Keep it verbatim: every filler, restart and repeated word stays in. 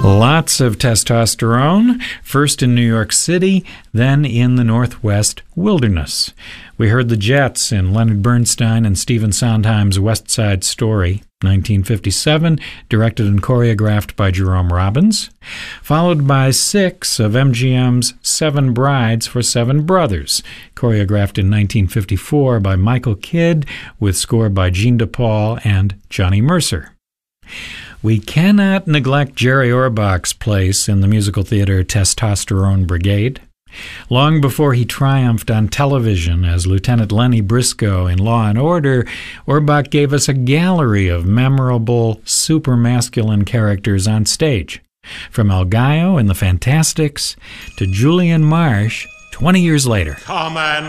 Lots of testosterone, first in New York City, then in the Northwest wilderness. We heard the Jets in Leonard Bernstein and Stephen Sondheim's West Side Story, nineteen fifty-seven, directed and choreographed by Jerome Robbins, followed by six of M G M's Seven Brides for Seven Brothers, choreographed in nineteen fifty-four by Michael Kidd, with score by Gene DePaul and Johnny Mercer. We cannot neglect Jerry Orbach's place in the musical theater Testosterone Brigade. Long before he triumphed on television as Lieutenant Lenny Briscoe in Law and Order, Orbach gave us a gallery of memorable, super-masculine characters on stage. From El Gallo in The Fantastics to Julian Marsh twenty years later. Come and